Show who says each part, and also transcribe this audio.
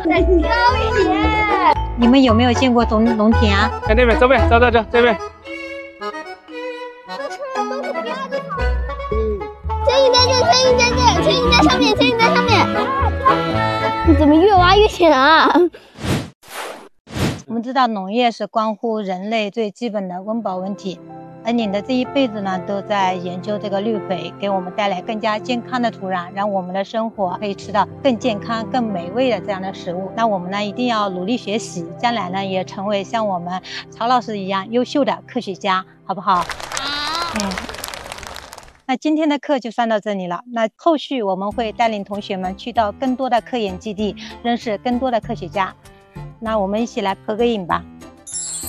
Speaker 1: 再高一点。
Speaker 2: 你们有没有见过农田啊？
Speaker 3: 在那边，这边，走这边。
Speaker 1: 蚯蚓在这，蚯蚓在这，蚯蚓在上面，蚯蚓在上面。你怎么越挖越浅啊？
Speaker 2: 我们知道农业是关乎人类最基本的温饱问题，而你的这一辈子呢，都在研究这个绿肥，给我们带来更加健康的土壤，让我们的生活可以吃到更健康、更美味的这样的食物。那我们呢，一定要努力学习，将来呢，也成为像我们曹老师一样优秀的科学家，好不好？那今天的课就上到这里了。那后续我们会带领同学们去到更多的科研基地，认识更多的科学家。那我们一起来合个影吧。